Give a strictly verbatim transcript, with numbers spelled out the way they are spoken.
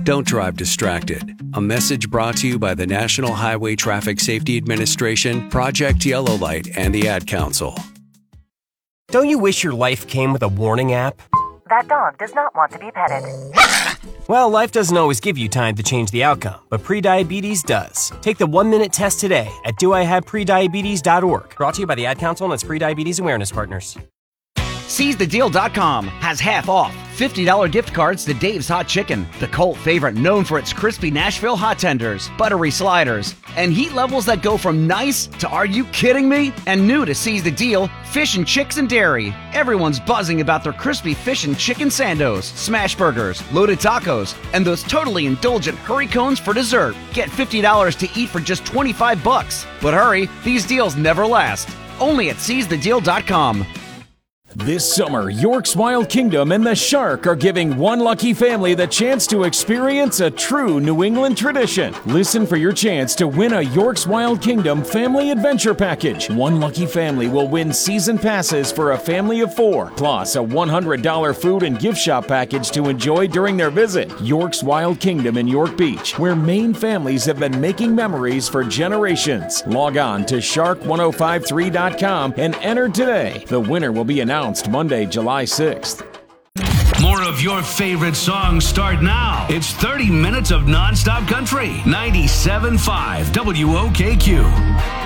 Don't drive distracted. A message brought to you by the National Highway Traffic Safety Administration, Project Yellow Light, and the Ad Council. Don't you wish your life came with a warning app? That dog does not want to be petted. Well, life doesn't always give you time to change the outcome, but prediabetes does. Take the one-minute test today at do I have prediabetes dot org. Brought to you by the Ad Council and its prediabetes awareness partners. Seize the deal dot com has half off fifty dollars gift cards to Dave's Hot Chicken, the cult favorite known for its crispy Nashville hot tenders, buttery sliders, and heat levels that go from nice to are you kidding me? And new to Seize the Deal, fish and chicks and dairy. Everyone's buzzing about their crispy fish and chicken sandos, smash burgers, loaded tacos, and those totally indulgent hurry cones for dessert. Get fifty dollars to eat for just twenty-five bucks. But hurry, these deals never last. Only at Seize the Deal dot com. This summer, York's Wild Kingdom and the Shark are giving one lucky family the chance to experience a true New England tradition. Listen for your chance to win a York's Wild Kingdom family adventure package. One lucky family will win season passes for a family of four, plus a one hundred dollars food and gift shop package to enjoy during their visit. York's Wild Kingdom in York Beach, where Maine families have been making memories for generations. Log on to shark ten fifty-three dot com and enter today. The winner will be announced Monday, July sixth. More of your favorite songs start now. It's thirty minutes of nonstop country. ninety-seven point five W O K Q.